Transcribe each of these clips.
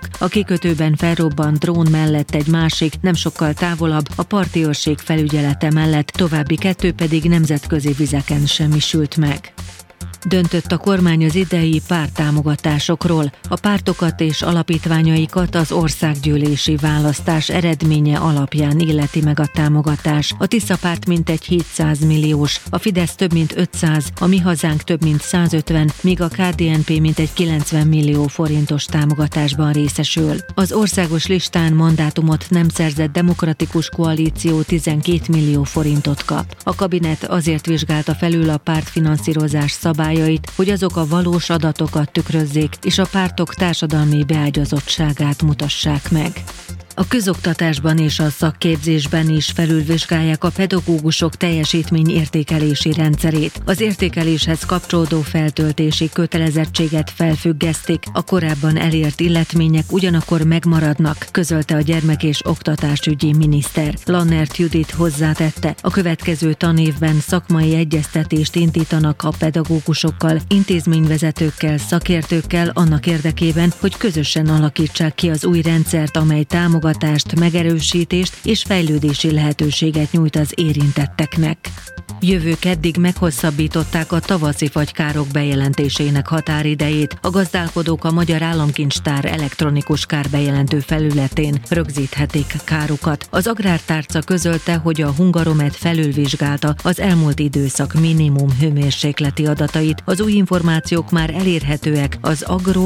mutatták. A kikötőben felrobbant drón mellett egy másik, nem sokkal távolabb, a parti őrség felügyelete mellett, további 2 pedig nemzetközi vizeken semmisült meg. Döntött a kormány az idei párttámogatásokról. A pártokat és alapítványaikat az országgyűlési választás eredménye alapján illeti meg a támogatás. A Tisza párt mintegy 700 milliós, a Fidesz több mint 500, a Mi Hazánk több mint 150, míg a KDNP mintegy 90 millió forintos támogatásban részesül. Az országos listán mandátumot nem szerzett Demokratikus Koalíció 12 millió forintot kap. A kabinet azért vizsgálta felül a pártfinanszírozás szabályait, hogy azok a valós adatokat tükrözzék, és a pártok társadalmi beágyazottságát mutassák meg. A közoktatásban és a szakképzésben is felülvizsgálják a pedagógusok teljesítményértékelési rendszerét. Az értékeléshez kapcsolódó feltöltési kötelezettséget felfüggesztik, a korábban elért illetmények ugyanakkor megmaradnak, közölte a gyermek- és oktatásügyi miniszter. Lannert Judit hozzátette, a következő tanévben szakmai egyeztetést indítanak a pedagógusokkal, intézményvezetőkkel, szakértőkkel annak érdekében, hogy közösen alakítsák ki az új rendszert, amely támogatást, megerősítést és fejlődési lehetőséget nyújt az érintetteknek. Jövő keddig meghosszabbították a tavaszi fagykárok bejelentésének határidejét. A gazdálkodók a Magyar Államkincstár elektronikus kárbejelentő felületén rögzíthetik kárukat. Az Agrártárca közölte, hogy a Hungaromet felülvizsgálta az elmúlt időszak minimum hőmérsékleti adatait. Az új információk már elérhetőek az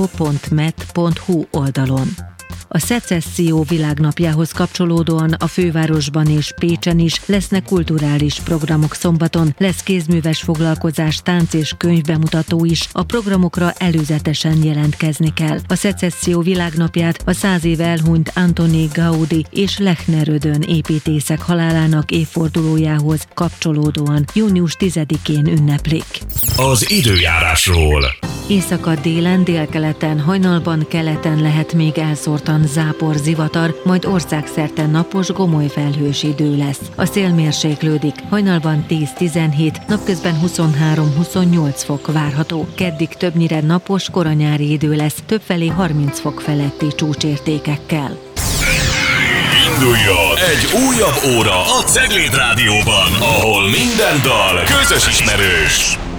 agro.met.hu oldalon. A Szecesszió világnapjához kapcsolódóan a fővárosban és Pécsen is lesznek kulturális programok szombaton, lesz kézműves foglalkozás, tánc és könyvbemutató is, a programokra előzetesen jelentkezni kell. A Szecesszió világnapját a 100 éve elhunyt Antoni Gaudi és Lechner Ödön építészek halálának évfordulójához kapcsolódóan június 10-én ünneplik. Az időjárásról. Északa délen, délkeleten, hajnalban, keleten lehet még elszórtan zápor, zivatar, majd országszerte napos, gomoly felhős idő lesz. A szél mérséklődik, hajnalban 10-17, napközben 23-28 fok várható. Keddig többnyire napos, koranyári idő lesz, többfelé 30 fok feletti csúcsértékekkel. Induljon egy újabb óra a Cegléd Rádióban, ahol minden dal közös ismerős.